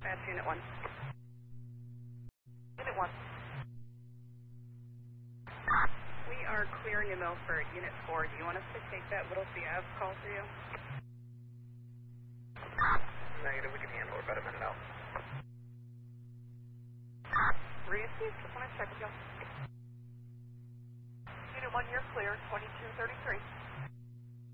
That's Unit 1. Unit 1. We are clearing a Milford, Unit 4. Do you want us to take that Little Ave call for you? Negative, we can handle it about a minute out. Received, just want to check with you. Unit 1, you're clear, 2233.